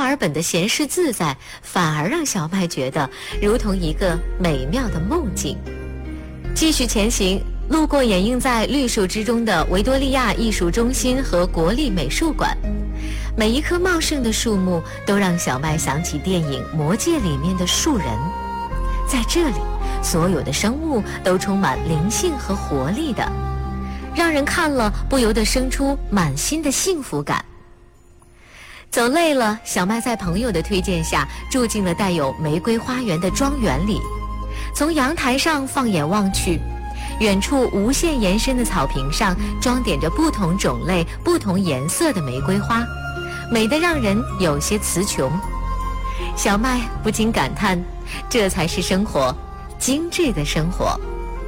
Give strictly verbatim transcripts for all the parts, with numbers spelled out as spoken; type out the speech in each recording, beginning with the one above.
尔本的闲适自在，反而让小麦觉得如同一个美妙的梦境。继续前行，路过掩映在绿树之中的维多利亚艺术中心和国立美术馆，每一棵茂盛的树木都让小麦想起电影《魔戒》里面的树人。在这里，所有的生物都充满灵性和活力的，让人看了不由得生出满心的幸福感。走累了，小麦在朋友的推荐下住进了带有玫瑰花园的庄园里。从阳台上放眼望去，远处无限延伸的草坪上装点着不同种类、不同颜色的玫瑰花，美得让人有些词穷。小麦不禁感叹，这才是生活，精致的生活。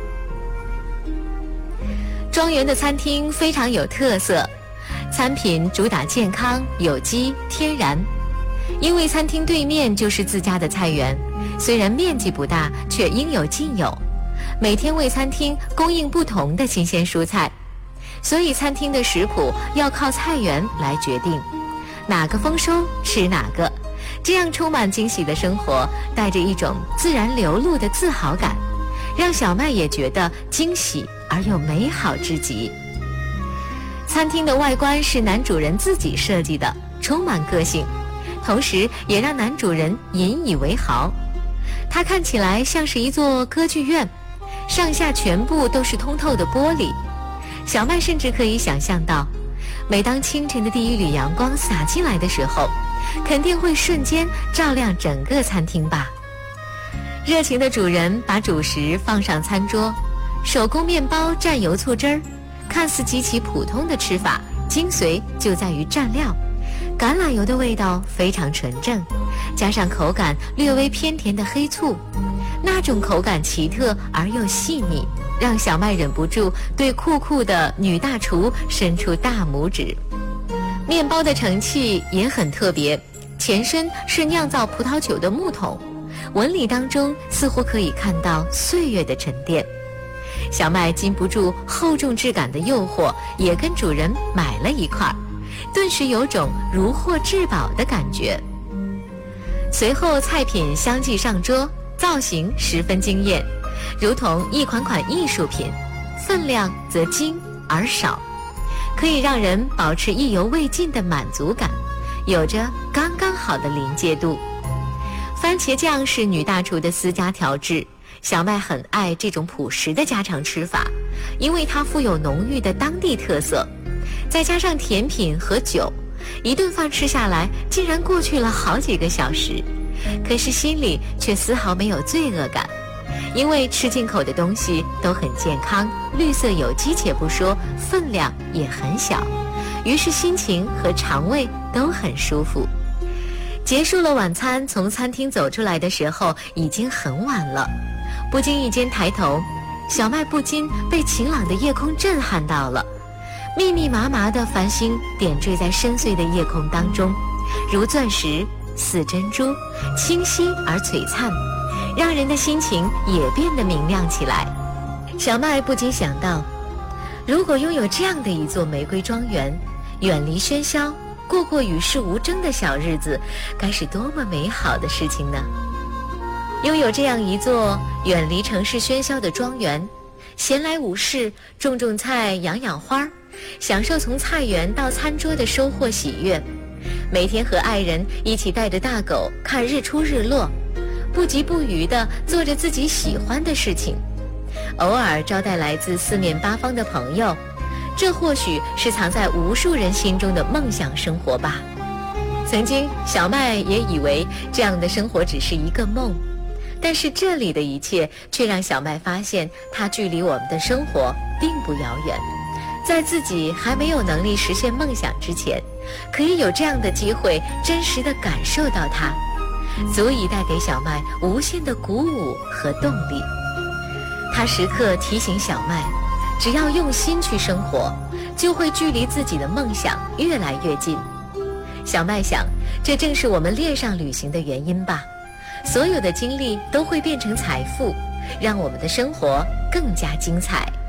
庄园的餐厅非常有特色，餐品主打健康、有机、天然。因为餐厅对面就是自家的菜园，虽然面积不大，却应有尽有，每天为餐厅供应不同的新鲜蔬菜，所以餐厅的食谱要靠菜园来决定，哪个丰收吃哪个。这样充满惊喜的生活，带着一种自然流露的自豪感，让小麦也觉得惊喜而又美好之极。餐厅的外观是男主人自己设计的，充满个性，同时也让男主人引以为豪。它看起来像是一座歌剧院，上下全部都是通透的玻璃。小麦甚至可以想象到，每当清晨的第一缕阳光洒进来的时候，肯定会瞬间照亮整个餐厅吧。热情的主人把主食放上餐桌，手工面包蘸油醋汁儿，看似极其普通的吃法，精髓就在于蘸料。橄榄油的味道非常纯正，加上口感略微偏甜的黑醋，那种口感奇特而又细腻，让小麦忍不住对酷酷的女大厨伸出大拇指。面包的盛器也很特别，前身是酿造葡萄酒的木桶，纹理当中似乎可以看到岁月的沉淀。小麦禁不住厚重质感的诱惑，也跟主人买了一块，顿时有种如获至宝的感觉。随后菜品相继上桌，造型十分惊艳，如同一款款艺术品，分量则精而少，可以让人保持意犹未尽的满足感，有着刚刚好的临界度。番茄酱是女大厨的私家调制，小麦很爱这种朴实的家常吃法，因为它富有浓郁的当地特色，再加上甜品和酒，一顿饭吃下来竟然过去了好几个小时，可是心里却丝毫没有罪恶感，因为吃进口的东西都很健康，绿色有机且不说，分量也很小，于是心情和肠胃都很舒服。结束了晚餐，从餐厅走出来的时候已经很晚了，不经意间抬头，小麦不禁被晴朗的夜空震撼到了。密密麻麻的繁星点缀在深邃的夜空当中，如钻石似珍珠，清晰而璀璨，让人的心情也变得明亮起来。小麦不禁想到，如果拥有这样的一座玫瑰庄园，远离喧嚣，过过与世无争的小日子，该是多么美好的事情呢？拥有这样一座远离城市喧嚣的庄园，闲来无事，种种菜，养养花，享受从菜园到餐桌的收获喜悦，每天和爱人一起带着大狗看日出日落，不疾不徐地做着自己喜欢的事情，偶尔招待来自四面八方的朋友，这或许是藏在无数人心中的梦想生活吧。曾经小麦也以为这样的生活只是一个梦，但是这里的一切却让小麦发现，它距离我们的生活并不遥远。在自己还没有能力实现梦想之前，可以有这样的机会真实地感受到它，足以带给小麦无限的鼓舞和动力。它时刻提醒小麦，只要用心去生活，就会距离自己的梦想越来越近。小麦想，这正是我们恋上旅行的原因吧。所有的经历都会变成财富，让我们的生活更加精彩。